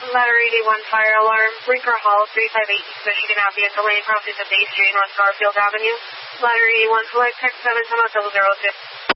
Ladder 81 fire alarm. Brinker Hall, 358 East Michigan Avenue, Delaney Properties of Bay Street, North Garfield Avenue. Ladder 81, select text 7 002.